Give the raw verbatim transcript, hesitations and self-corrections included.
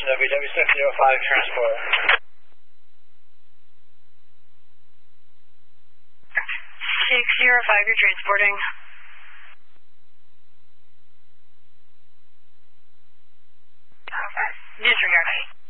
W W six zero five transport. six zero five, you're transporting. Disregard.